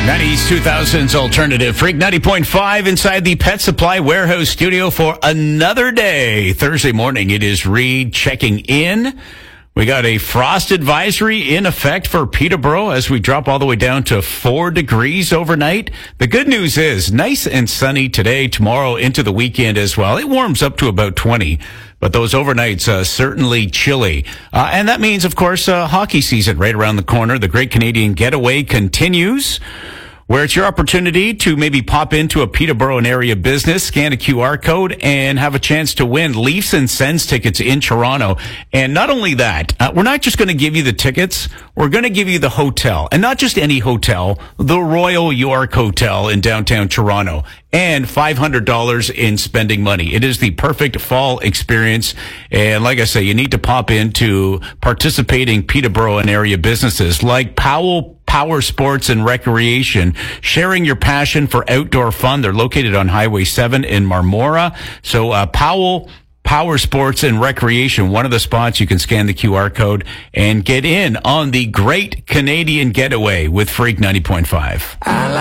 90s, 2000s alternative. Freak 90.5 inside the Pet Supply Warehouse studio for another day. Thursday morning, it is Reed checking in. We got a frost advisory in effect for Peterborough as we drop all the way down to 4 degrees overnight. The good news is nice and sunny today, tomorrow, into the weekend as well. It warms up to about 20. But those overnights certainly chilly. And that means, of course, hockey season right around the corner. The Great Canadian Getaway continues, where it's your opportunity to maybe pop into a Peterborough and area business, scan a QR code, and have a chance to win Leafs and Sens tickets in Toronto. And not only that, we're not just going to give you the tickets, we're going to give you the hotel. And not just any hotel, the Royal York Hotel in downtown Toronto. And $500 in spending money. It is the perfect fall experience. And like I say, you need to pop into participating Peterborough and area businesses like Powell Power Sports and Recreation, sharing your passion for outdoor fun. They're located on Highway 7 in Marmora. So Powell Power Sports and Recreation, one of the spots. You can scan the QR code and get in on the Great Canadian Getaway with Freak 90.5.